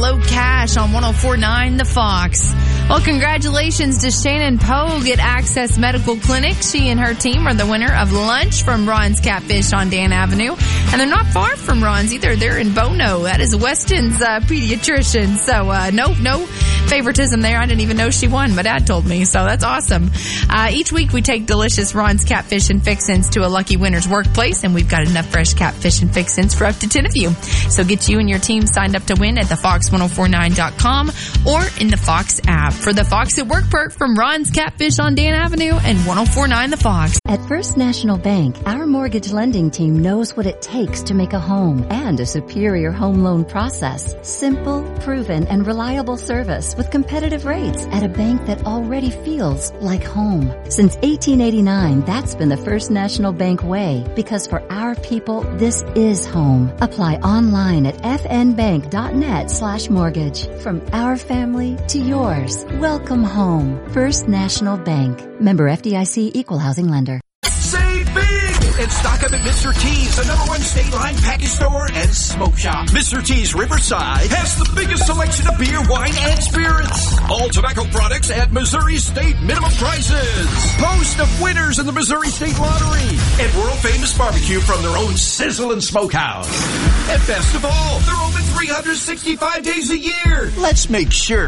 Low Cash on 104.9 The Fox. Well, congratulations to Shannon Pogue at Access Medical Clinic. She and her team are the winner of lunch from Ron's Catfish on Dan Avenue. And they're not far from Ron's either. They're in Bono. That is Weston's pediatrician. So no favoritism there. I didn't even know she won. My dad told me. So that's awesome. Each week we take delicious Ron's Catfish and Fixins to a lucky winner's workplace. And we've got enough fresh catfish and fixins for up to 10 of you. So get you and your team signed up to win at thefox1049.com or in the Fox app. For the Fox at Work perk from Ron's Catfish on Dan Avenue and 104.9 The Fox. At First National Bank, our mortgage lending team knows what it takes to make a home and a superior home loan process. Simple, proven, and reliable service with competitive rates at a bank that already feels like home. Since 1889, that's been the First National Bank way, because for our people, this is home. Apply online at fnbank.net/mortgage. From our family to yours. Welcome home. First National Bank. Member FDIC, Equal Housing Lender. Save big and stock up at Mr. T's, the #1 state line package store and smoke shop. Mr. T's Riverside has the biggest selection of beer, wine, and spirits. All tobacco products at Missouri State minimum prices. Host of winners in the Missouri State Lottery. And world famous barbecue from their own sizzling smokehouse. And best of all, they're open 365 days a year. Let's make sure.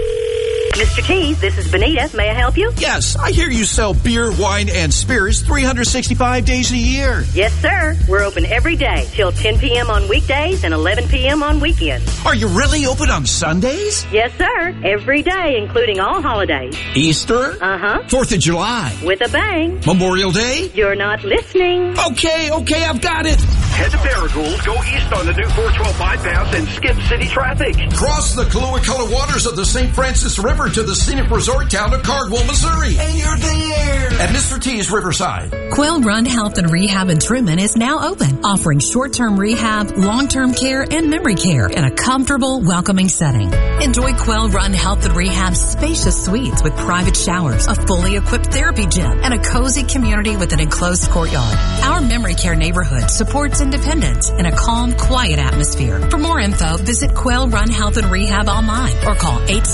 Mr. T's, this is Benita. May I help you? Yes, I hear you sell beer, wine, and spirits 365 days a year. Yes, sir. We're open every day till 10 p.m. on weekdays and 11 p.m. on weekends. Are you really open on Sundays? Yes, sir. Every day, including all holidays. Easter? Uh-huh. 4th of July? With a bang. Memorial Day? You're not listening. Okay, I've got it. Head to Paragould, go east on the new 412 bypass and skip city traffic. Cross the Kahlua-Colored waters of the St. Francis River to the scenic resort town of Cardwell, Missouri. And you're there at Mr. T's Riverside. Quail Run Health and Rehab in Truman is now open, offering short-term rehab, long-term care, and memory care in a comfortable, welcoming setting. Enjoy Quail Run Health and Rehab's spacious suites with private showers, a fully equipped therapy gym, and a cozy community with an enclosed courtyard. Our memory care neighborhood supports independence in a calm, quiet atmosphere. For more info, visit Quail Run Health and Rehab online or call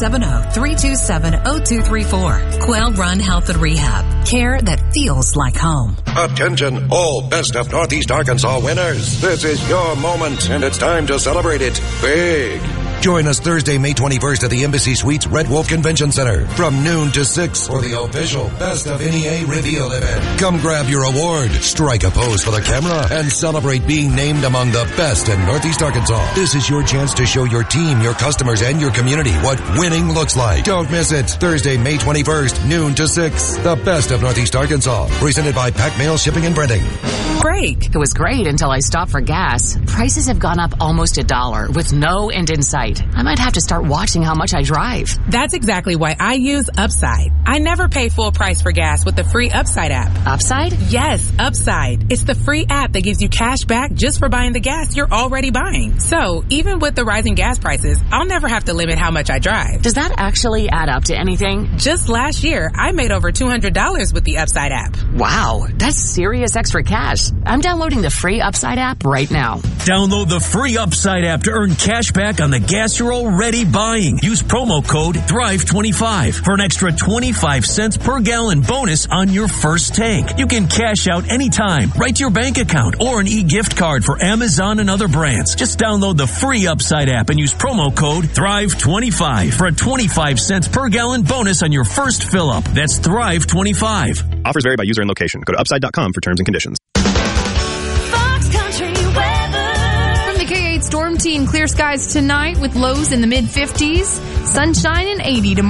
870-327-0234. Quail Run Health and Rehab. Care that feels like home. Attention, all Best of Northeast Arkansas winners. This is your moment, and it's time to celebrate it big. Join us Thursday, May 21st at the Embassy Suites Red Wolf Convention Center from noon to 6 for the official Best of NEA reveal event. Come grab your award, strike a pose for the camera, and celebrate being named among the best in Northeast Arkansas. This is your chance to show your team, your customers, and your community what winning looks like. Don't miss it. Thursday, May 21st, noon to 6. The Best of Northeast Arkansas. Presented by Pac Mail Shipping and Printing. Break. It was great until I stopped for gas. Prices have gone up almost $1 with no end in sight. I might have to start watching how much I drive. That's exactly why I use Upside. I never pay full price for gas with the free Upside app. Upside? Yes, Upside. It's the free app that gives you cash back just for buying the gas you're already buying. So, even with the rising gas prices, I'll never have to limit how much I drive. Does that actually add up to anything? Just last year, I made over $200 with the Upside app. Wow, that's serious extra cash. I'm downloading the free Upside app right now. Download the free Upside app to earn cash back on the gas you're already buying. Use promo code THRIVE25 for an extra 25 cents per gallon bonus on your first tank. You can cash out anytime, right to your bank account, or an e-gift card for Amazon and other brands. Just download the free Upside app and use promo code THRIVE25 for a 25 cents per gallon bonus on your first fill-up. That's THRIVE25. Offers vary by user and location. Go to upside.com for terms and conditions. Fox Country weather. From the K8 Storm Team, clear skies tonight with lows in the mid-50s, sunshine and 80 tomorrow.